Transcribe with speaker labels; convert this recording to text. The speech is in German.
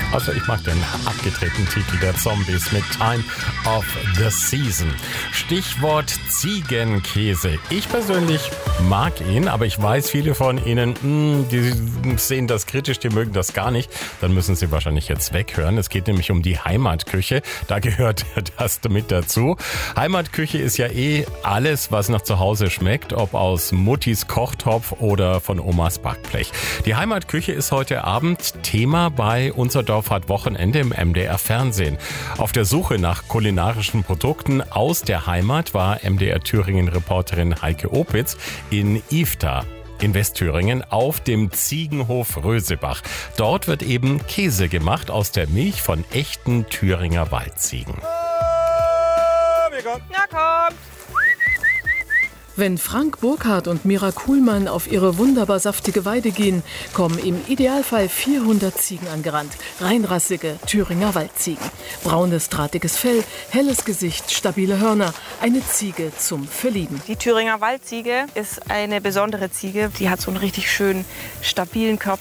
Speaker 1: Also ich mag den abgedrehten Titel der Zombies mit Time of the Season. Stichwort Ziegenkäse. Ich persönlich mag ihn, aber ich weiß, viele von Ihnen, die sehen das kritisch, die mögen das gar nicht. Dann müssen Sie wahrscheinlich jetzt weghören. Es geht nämlich um die Heimatküche. Da gehört das mit dazu. Heimatküche ist ja alles, was nach zu Hause schmeckt, ob aus Muttis Kochtopf oder von Omas Backblech. Die Heimatküche ist heute Abend Thema bei Unser Dorf hat Wochenende im MDR Fernsehen. Auf der Suche nach kulinarischen Produkten aus der Heimat war MDR Thüringen-Reporterin Heike Opitz in Ifta in Westthüringen auf dem Ziegenhof Rösebach. Dort wird eben Käse gemacht aus der Milch von echten Thüringer Waldziegen.
Speaker 2: Na komm!
Speaker 3: Wenn Frank Burkhardt und Mira Kuhlmann auf ihre wunderbar saftige Weide gehen, kommen im Idealfall 400 Ziegen angerannt. Reinrassige Thüringer Waldziegen. Braunes, drahtiges Fell, helles Gesicht, stabile Hörner. Eine Ziege zum Verlieben.
Speaker 2: Die Thüringer Waldziege ist eine besondere Ziege. Die hat so einen richtig schönen, stabilen Körper.